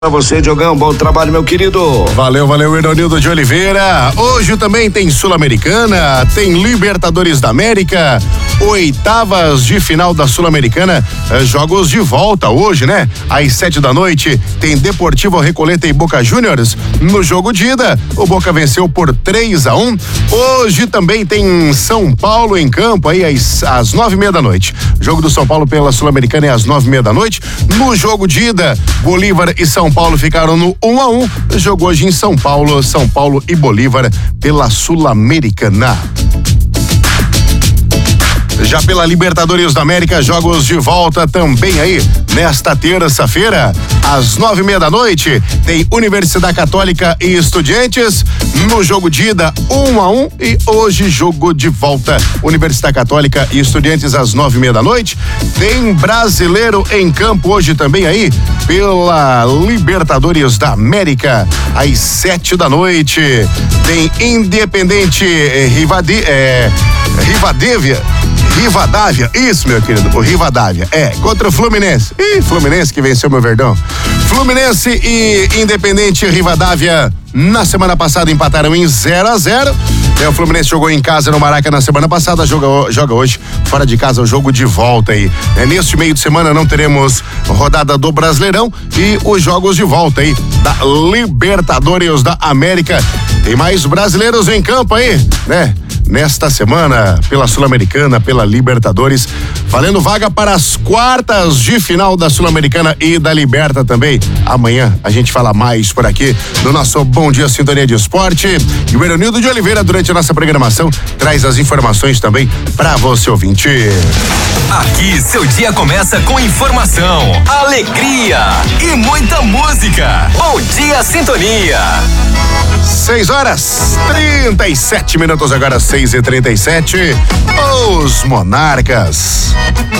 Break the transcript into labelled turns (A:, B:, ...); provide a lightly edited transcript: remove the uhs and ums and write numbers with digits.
A: Pra você, Diogão, bom trabalho, meu querido.
B: Valeu, Ironildo de Oliveira. Hoje também tem Sul-Americana, tem Libertadores da América, oitavas de final da Sul-Americana, jogos de volta hoje, né? Às 7 da noite, tem Deportivo Recoleta e Boca Juniors. No jogo de ida, o Boca venceu por 3-1. Hoje também tem São Paulo em campo, aí às 9:30 da noite. O jogo do São Paulo pela Sul-Americana é às 9:30 da noite. No jogo de ida, Bolívar e São Paulo ficaram no 1-1. Jogo hoje em São Paulo e Bolívar pela Sul-Americana. Já pela Libertadores da América, jogos de volta também aí nesta terça-feira, às 9:30 da noite, tem Universidade Católica e Estudiantes. No jogo de ida, 1-1, e hoje jogo de volta, Universidade Católica e Estudiantes às 9:30 da noite. Tem brasileiro em campo hoje também aí pela Libertadores da América às 7 da noite. Tem Independente Rivadavia, isso, meu querido, o Rivadavia, contra o Fluminense. Fluminense que venceu meu Verdão. Fluminense e Independente Rivadavia na semana passada empataram em 0-0. O Fluminense jogou em casa no Maraca na semana passada, joga hoje fora de casa, o jogo de volta aí. Neste meio de semana não teremos rodada do Brasileirão e os jogos de volta aí da Libertadores da América. Tem mais brasileiros em campo aí, né? Nesta semana, pela Sul-Americana, pela Libertadores, valendo vaga para as quartas de final da Sul-Americana e da Liberta também. Amanhã a gente fala mais por aqui no nosso Bom Dia Sintonia de Esporte. E o Ironildo de Oliveira, durante a nossa programação, traz as informações também para você, ouvinte.
C: Aqui seu dia começa com informação, alegria e muita música. Bom Dia Sintonia.
B: 6:37 agora, 6:37. Os Monarcas.